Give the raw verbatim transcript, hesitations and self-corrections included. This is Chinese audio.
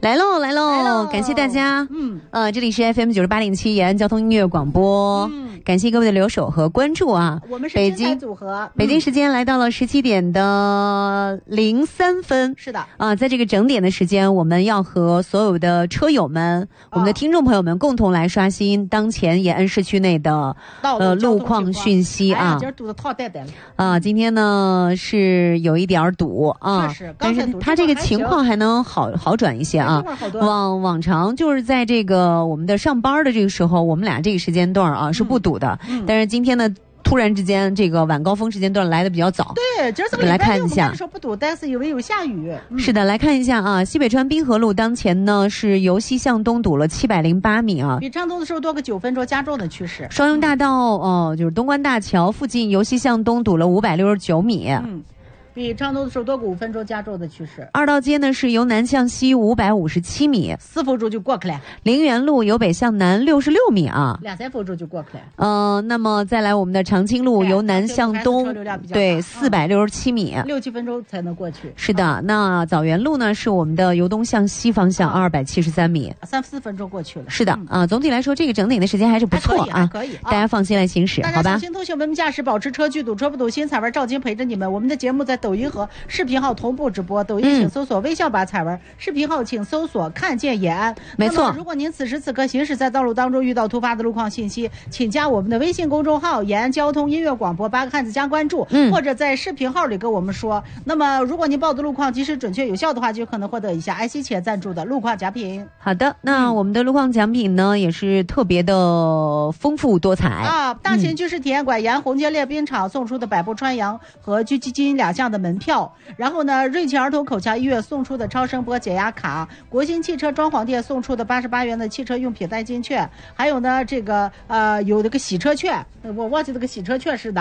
来喽来喽，感谢大家。 嗯， 呃，这里是 F M 九十八点七延安交通音乐广播。嗯。感谢各位的留守和关注啊！ 我们是北京组合、嗯， 北京时间来到了十七点的零三分。 是的啊，在这个整点的时间，我们要和所有的车友们、哦、我们的听众朋友们共同来刷新当前延安市区内的呃路况讯息啊。 哎、今儿堵得套带带了啊！今天呢是有一点堵啊， 是但是它这个情况还能好好转一些啊。往往常就是在这个我们的上班的这个时候，我们俩这个时间段啊、嗯、是不堵。的， 嗯、 但是今天呢，突然之间这个晚高峰时间段来的比较早。 对，今儿这个来看一下， 说不堵，但是以为有下雨。 嗯、是的，来看一下啊，西北川滨河路当前呢是由西向东堵了七百零八米啊， 比畅通的时候多个九分钟，加重的趋势。 双用大道哦、呃，就是东关大桥附近由西向东堵了五百六十九米。 嗯。比畅通的时候多个五分钟，加重的趋势。 二道街呢是由南向西五百五十七米， 四分钟就过去了。 陵园路由北向南六十六米啊， 两三分钟就过去了。 呃，那么再来我们的长青路由南向东，对，四百六十七米， 六七分钟才能过去。 是的，啊、那枣园路呢是我们的由东向西方向二百七十三米， 三四分钟过去了。 是的、嗯、啊，总体来说这个整点的时间还是不错啊， 可以，可以大家放心来行驶，好吧？ 小心同学们驾驶，保持车距，堵车不堵心。彩文赵金陪着你们，我们的节目在抖音和视频号同步直播，抖音请搜索微笑吧彩文、嗯，视频号请搜索看见延安。 没错。 如果您此时此刻行驶在道路当中遇到突发的路况信息，请加我们的微信公众号延安交通音乐广播八个汉字加关注、嗯，或者在视频号里跟我们说。那么如果您报的路况及时准确有效的话，就可能获得以下爱惜企业赞助的路况奖品。 好的，那我们的路况奖品呢也是特别的丰富多彩啊！大型军事体验馆沿红街练兵场送出的百步穿杨和狙击金两项的门票，然后呢，瑞奇儿童口腔医院送出的超声波解压卡，国新汽车装潢店送出的八十八元的汽车用品代金券，还有呢，这个呃有这个洗车券，我忘记这个洗车券是哪。